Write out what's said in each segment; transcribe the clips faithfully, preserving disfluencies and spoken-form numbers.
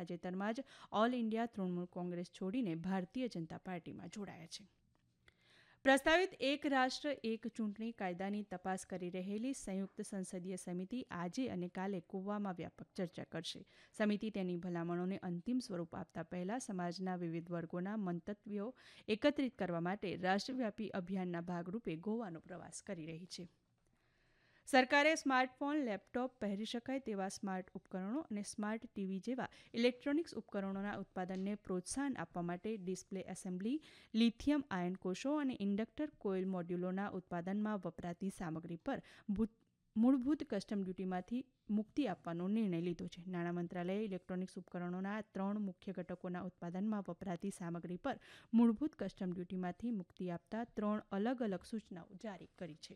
તાજેતરમાં જ all India Trinamool Congress છોડીને ભારતીય જનતા પાર્ટીમાં જોડાયા છે. પ્રસ્તાવિત એક રાષ્ટ્ર એક ચૂંટણી કાયદાની તપાસ કરી રહેલી સંયુક્ત સંસદીય સમિતિ આજે અને કાલે ગોવામાં વ્યાપક ચર્ચા કરશે. સમિતિ તેની ભલામણોને અંતિમ સ્વરૂપ આપતા પહેલા સમાજના વિવિધ વર્ગોના મંતવ્યો એકત્રિત કરવા માટે રાષ્ટ્રવ્યાપી અભિયાનના ભાગરૂપે ગોવાનો પ્રવાસ કરી રહી છે. સરકારે સ્માર્ટફોન, લેપટોપ, પહેરી શકાય તેવા સ્માર્ટ ઉપકરણો અને સ્માર્ટ ટીવી જેવા ઇલેક્ટ્રોનિક્સ ઉપકરણોના ઉત્પાદનને પ્રોત્સાહન આપવા માટે ડિસ્પ્લે એસેમ્બલી, લિથિયમ આયન કોષો અને ઇન્ડક્ટર કોઇલ મોડ્યુલોના ઉત્પાદનમાં વપરાતી સામગ્રી પર મૂળભૂત કસ્ટમ ડ્યુટીમાંથી મુક્તિ આપવાનો નિર્ણય લીધો છે. નાણાં મંત્રાલયે ઇલેક્ટ્રોનિક્સ ઉપકરણોના ત્રણ મુખ્ય ઘટકોના ઉત્પાદનમાં વપરાતી સામગ્રી પર મૂળભૂત કસ્ટમ ડ્યુટીમાંથી મુક્તિ આપતા ત્રણ અલગ અલગ સૂચનાઓ જારી કરી છે.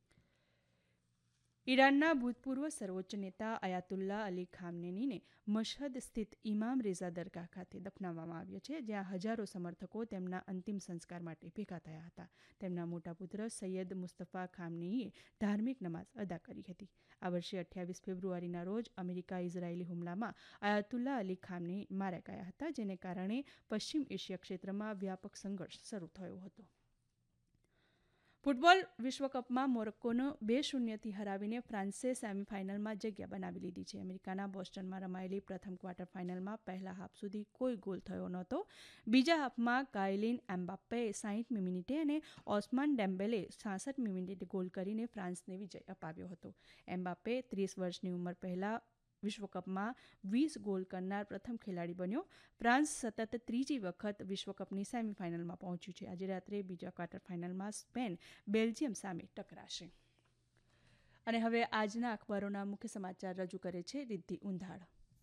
ઈરાનના ભૂતપૂર્વ સર્વોચ્ચ નેતા અયાતુલ્લા અલી ખામનેનીને મશહદ સ્થિત ઇમામ રેઝા દરગાહ ખાતે દફનાવવામાં આવ્યા છે, જ્યાં હજારો સમર્થકો તેમના અંતિમ સંસ્કાર માટે ભેગા થયા હતા. તેમના મોટા પુત્ર સૈયદ મુસ્તફા ખામનેઈએ ધાર્મિક નમાઝ અદા કરી હતી. આ વર્ષે અઠ્યાવીસ ફેબ્રુઆરીના રોજ અમેરિકા ઇઝરાયેલી હુમલામાં અયાતુલ્લા અલી ખામનેઈ માર્યા ગયા હતા, જેને કારણે પશ્ચિમ એશિયા ક્ષેત્રમાં વ્યાપક સંઘર્ષ શરૂ થયો હતો. ફૂટબોલ વિશ્વકપમાં મોરોક્કોનો બે શૂન્યથી હરાવીને ફ્રાન્સે સેમીફાઇનલમાં જગ્યા બનાવી લીધી છે. અમેરિકાના બોસ્ટનમાં રમાયેલી પ્રથમ ક્વાર્ટર ફાઇનલમાં પહેલા હાફ સુધી કોઈ ગોલ થયો નહોતો. બીજા હાફમાં કાયલિન એમ્બાપ્પેએ સાહીઠમી મિનિટે અને ઓસ્માન ડેમ્બેલે છાસઠમી મિનિટે ગોલ કરીને ફ્રાન્સને વિજય અપાવ્યો હતો. એમ્બાપ્પે ત્રીસ વર્ષની ઉંમર પહેલા વિશ્વકપમાં વીસ ગોલ કરનાર પ્રથમ ખેલાડી બન્યો. ફ્રાન્સ સતત ત્રીજી વખત વિશ્વકપની સેમીફાઇનલમાં પહોંચ્યું છે. આજે રાત્રે બીજા ક્વાર્ટર ફાઇનલમાં સ્પેન બેલ્જિયમ સામે ટકરાશે. અને હવે આજના અખબારોના મુખ્ય સમાચાર રજૂ કરે છે રિદ્ધિ ઉંધાડ.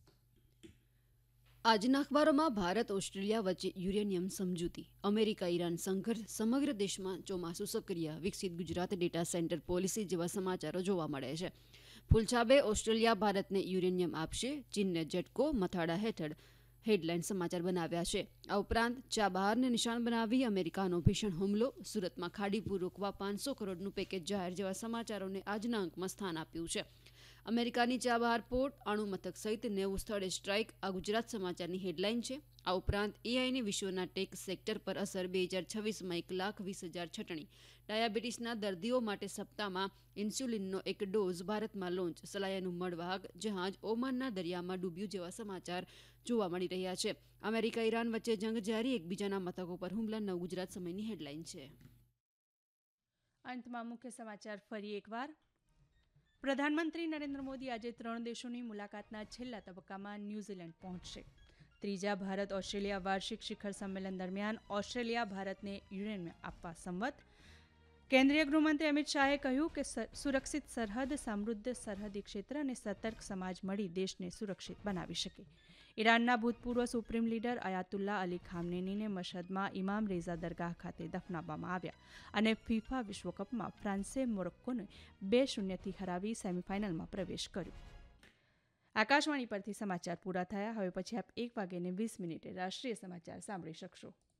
આજના અખબારોમાં ભારત ઓસ્ટ્રેલિયા વચ્ચે યુરેનિયમ સમજૂતી, અમેરિકા ઈરાન સંઘર્ષ, સમગ્ર દેશમાં ચોમાસું સક્રિય, વિકસિત ગુજરાત ડેટા સેન્ટર પોલિસી જેવા સમાચારો જોવા મળે છે. ફૂલછાબે ઓસ્ટ્રેલિયા ભારતને યુરેનિયમ આપશે, ચીનને ઝટકો, મથાળા હેઠળ હેડલાઇન સમાચાર બનાવ્યા છે. આ ઉપરાંત ચાબહારને નિશાન બનાવી અમેરિકાનો ભીષણ હુમલો, સુરતમાં ખાડીપુર રોકવા પાંચસો કરોડનું પેકેજ જાહેર જેવા સમાચારોને આજના અંકમાં સ્થાન આપ્યું છે. અમેરિકાની ચાબહાર પોર્ટ, અણુ મથક સહિત નેવું સ્થળે સ્ટ્રાઇક આ ગુજરાત સમાચારની હેડલાઇન છે. આ ઉપરાંત એઆઈની વિશ્વના ટેક સેક્ટર પર અસર, બે હજાર છવ્વીસમાં એક લાખ વીસ હજાર છટણી, ડાયાબિટીસના દર્દીઓ માટે સપ્તાહમાં ઇન્સ્યુલિનનો એક ડોઝ ભારતમાં લોન્ચ, સલાયાનું મળવાહક જહાજ ઓમાનના દરિયામાં ડૂબ્યું જેવા સમાચાર જોવા મળી રહ્યા છે. અમેરિકા ઈરાન વચ્ચે જંગ જારી, એકબીજાના મથકો પર હુમલા નવ ગુજરાત સમયની હેડલાઇન છે. અંતમાં મુખ્ય સમાચાર ફરી એકવાર. પ્રધાનમંત્રી નરેન્દ્ર મોદી આજે ત્રણ દેશોની મુલાકાતના છેલ્લા તબક્કામાં ન્યૂઝીલેન્ડ પહોંચશે. ત્રીજા ભારત ઓસ્ટ્રેલિયા વાર્ષિક શિખર સંમેલન દરમિયાન ઓસ્ટ્રેલિયા ભારતને યુરેનિયમ આપવા સંમત. કેન્દ્રીય ગૃહમંત્રી અમિત શાહે કહ્યું કે સુરક્ષિત સરહદ, સમૃદ્ધ સરહદી ક્ષેત્ર અને સતર્ક સમાજ મળી દેશને સુરક્ષિત બનાવી શકે. ઈરાનના ભૂતપૂર્વ સુપ્રીમ લીડર અયાતુલ્લા અલી ખામનેનીને મશહદમાં ઇમામ રેઝા દરગાહ ખાતે દફનાવવામાં આવ્યા. અને ફિફા વિશ્વકપમાં ફ્રાન્સે મોરોક્કોને બે શૂન્યથી હરાવી સેમીફાઇનલમાં પ્રવેશ કર્યો. આકાશવાણી પરથી સમાચાર પૂરા થયા. હવે પછી આપ એક વાગ્યે વીસ મિનિટે રાષ્ટ્રીય સમાચાર સાંભળી શકશો.